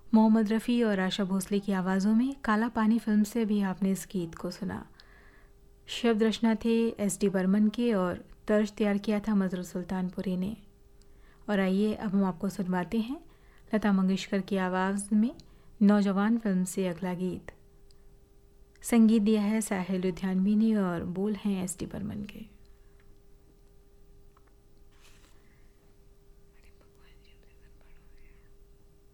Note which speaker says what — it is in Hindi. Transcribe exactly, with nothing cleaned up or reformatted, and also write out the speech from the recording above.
Speaker 1: मोहम्मद रफ़ी और आशा भोसले की आवाज़ों में काला पानी फिल्म से भी आपने इस गीत को सुना। शब्द रचना थे एस डी बर्मन के और तर्ज तैयार किया था मजरू सुल्तानपुरी ने। और आइए अब हम आपको सुनवाते हैं लता मंगेशकर की आवाज़ में नौजवान फिल्म से अगला गीत। संगीत दिया है साहिल लुधियानवी ने और बोल हैं एस डी बर्मन के।